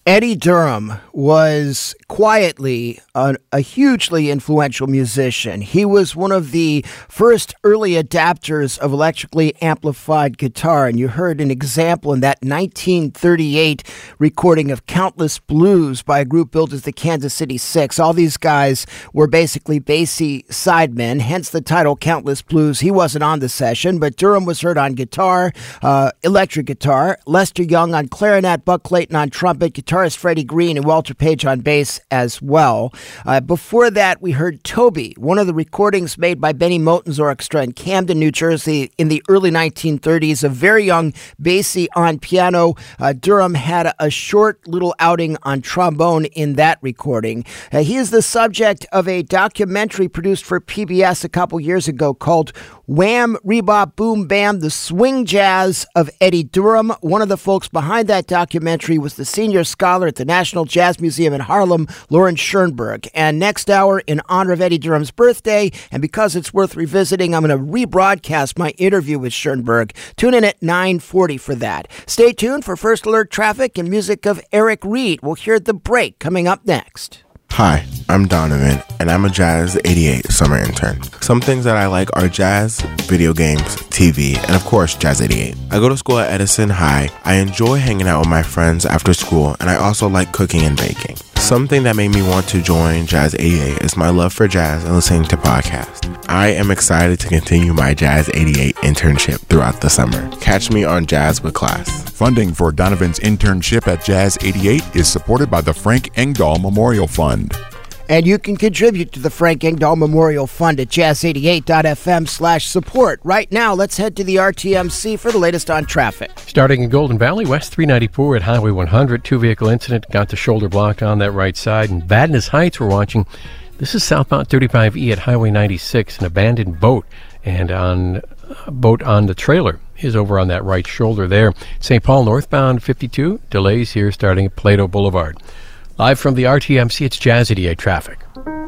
Eddie Durham was quietly a hugely influential musician. He was one of the first early adapters of electrically amplified guitar, and you heard an example in that 1938 recording of Countless Blues by a group billed as the Kansas City Six. All these guys were basically bassy sidemen, hence the title Countless Blues. He wasn't on the session, but Durham was heard on guitar, electric guitar, Lester Young on clarinet, Buck Clayton on trumpet, guitarist Freddie Green, and Walter Page on bass as well. Before that, we heard Toby, one of the recordings made by Benny Moten's orchestra in Camden, New Jersey in the early 1930s. A very young bassy on piano. Durham had a short little outing on trombone in that recording. He is the subject of a documentary produced for PBS a couple years ago called Wham, Rebop, Boom, Bam, The Swing Jazz of Eddie Durham. One of the folks behind that documentary was the senior scholar at the National Jazz Museum in Harlem, Lauren Schoenberg. And next hour, in honor of Eddie Durham's birthday, and because it's worth revisiting, I'm going to rebroadcast my interview with Schoenberg. Tune in at 9:40 for that. Stay tuned for First Alert traffic and music of Eric Reed. We'll hear The Break coming up next. Hi, I'm Donovan, and I'm a Jazz 88 summer intern. Some things that I like are jazz, video games, TV, and of course, Jazz 88. I go to school at Edison High. I enjoy hanging out with my friends after school, and I also like cooking and baking. Something that made me want to join Jazz 88 is my love for jazz and listening to podcasts. I am excited to continue my Jazz 88 internship throughout the summer. Catch me on Jazz with Class. Funding for Donovan's internship at Jazz 88 is supported by the Frank Engdahl Memorial Fund. And you can contribute to the Frank Engdahl Memorial Fund at jazz88.fm/support. Right now, let's head to the RTMC for the latest on traffic. Starting in Golden Valley, West 394 at Highway 100, two-vehicle incident, got the shoulder blocked on that right side. And Vadnais Heights, we're watching. This is southbound 35E at Highway 96, an abandoned boat, and a boat on the trailer is over on that right shoulder there. St. Paul northbound 52, delays here starting at Plato Boulevard. Live from the RTMC, it's Jazz 88 traffic.